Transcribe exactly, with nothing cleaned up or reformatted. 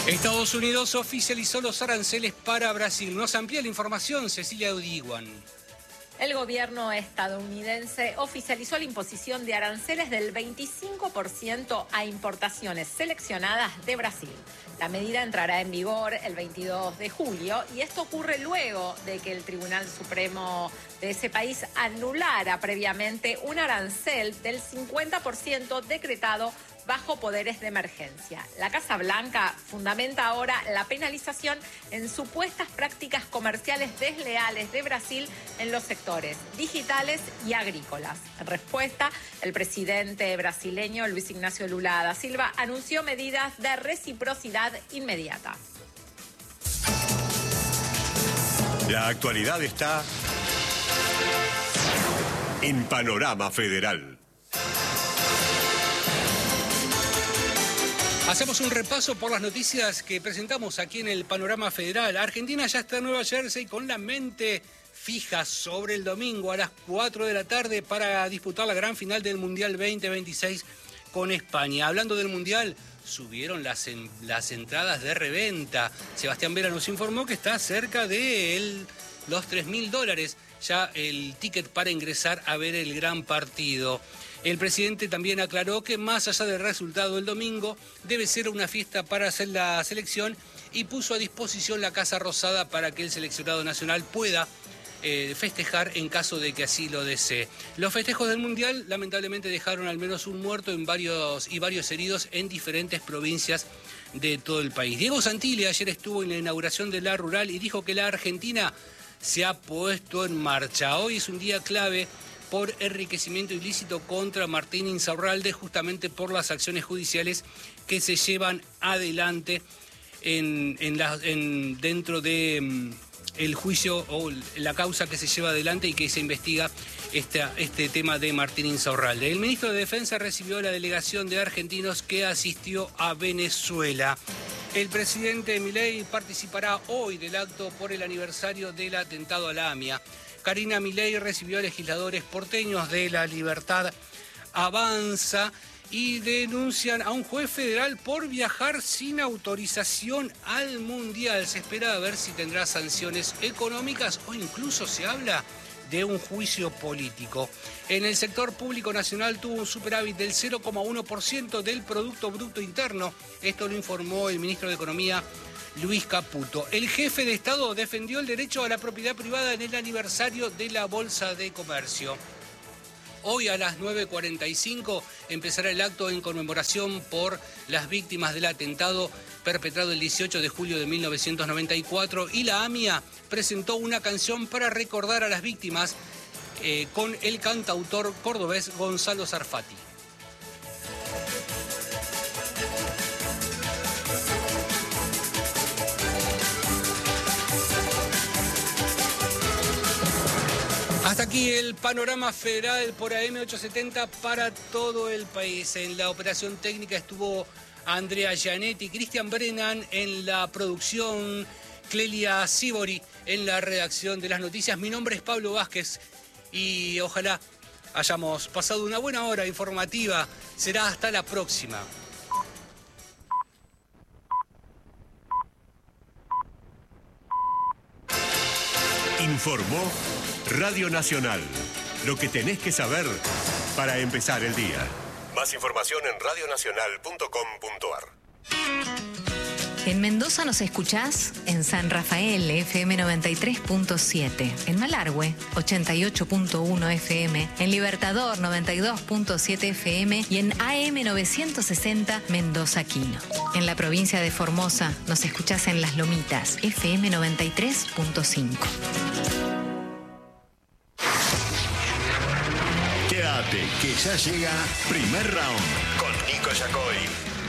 Estados Unidos oficializó los aranceles para Brasil. Nos amplía la información Cecilia Udiguan. El gobierno estadounidense oficializó la imposición de aranceles del veinticinco por ciento a importaciones seleccionadas de Brasil. La medida entrará en vigor el veintidós de julio y esto ocurre luego de que el Tribunal Supremo de ese país anulara previamente un arancel del cincuenta por ciento decretado bajo poderes de emergencia. La Casa Blanca fundamenta ahora la penalización en supuestas prácticas comerciales desleales de Brasil en los sectores digitales y agrícolas. En respuesta, el presidente brasileño Luis Ignacio Lula da Silva anunció medidas de reciprocidad inmediata. La actualidad está en Panorama Federal. Hacemos un repaso por las noticias que presentamos aquí en el Panorama Federal. Argentina ya está en Nueva Jersey con la mente fija sobre el domingo a las cuatro de la tarde para disputar la gran final del Mundial veinte veintiséis con España. Hablando del Mundial, subieron las, en, las entradas de reventa. Sebastián Vera nos informó que está cerca de el, los tres mil dólares ya el ticket para ingresar a ver el gran partido. El presidente también aclaró que más allá del resultado del domingo, debe ser una fiesta para hacer la selección y puso a disposición la Casa Rosada para que el seleccionado nacional pueda eh, festejar en caso de que así lo desee. Los festejos del Mundial lamentablemente dejaron al menos un muerto en varios, y varios heridos en diferentes provincias de todo el país. Diego Santilli ayer estuvo en la inauguración de la Rural y dijo que la Argentina se ha puesto en marcha. Hoy es un día clave por enriquecimiento ilícito contra Martín Insaurralde, justamente por las acciones judiciales que se llevan adelante en, en la, en, dentro de um, el juicio o la causa que se lleva adelante y que se investiga esta, este tema de Martín Insaurralde. El ministro de Defensa recibió la delegación de argentinos que asistió a Venezuela. El presidente Milei participará hoy del acto por el aniversario del atentado a la AMIA. Karina Milei recibió a legisladores porteños de La Libertad Avanza y denuncian a un juez federal por viajar sin autorización al Mundial. Se espera a ver si tendrá sanciones económicas o incluso se habla de un juicio político. En el sector público nacional tuvo un superávit del cero coma uno por ciento del Producto Bruto Interno. Esto lo informó el ministro de Economía, Luis Caputo. El jefe de Estado defendió el derecho a la propiedad privada en el aniversario de la Bolsa de Comercio. Hoy a las nueve cuarenta y cinco empezará el acto en conmemoración por las víctimas del atentado perpetrado el dieciocho de julio de mil novecientos noventa y cuatro y la AMIA presentó una canción para recordar a las víctimas eh, con el cantautor cordobés Gonzalo Sarfati. Hasta aquí el Panorama Federal por A M ochocientos setenta para todo el país. En la operación técnica estuvo Andrea Gianetti, Cristian Brennan en la producción, Clelia Sibori en la redacción de las noticias. Mi nombre es Pablo Vázquez y ojalá hayamos pasado una buena hora informativa. Será hasta la próxima. Informó Radio Nacional. Lo que tenés que saber para empezar el día. Más información en radio nacional punto com punto a r. En Mendoza nos escuchás en San Rafael, F M noventa y tres punto siete. En Malargüe, ochenta y ocho punto uno F M. En Libertador, noventa y dos punto siete F M. Y en A M novecientos sesenta, Mendoza Quino. En la provincia de Formosa nos escuchás en Las Lomitas, F M noventa y tres punto cinco. Quédate, que ya llega Primer Round con Nico Yacoy.